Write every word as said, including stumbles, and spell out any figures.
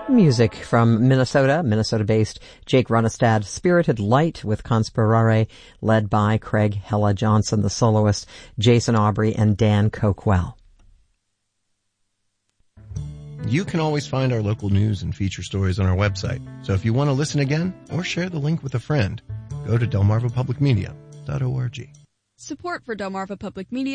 Music from Minnesota, Minnesota-based Jake Runestad, Spirited Light with Conspirare, led by Craig Hella Johnson, the soloist, Jason Aubrey, and Dan Coquell. You can always find our local news and feature stories on our website. So if you want to listen again or share the link with a friend, go to delmarva public media dot org. Support for Delmarva Public Media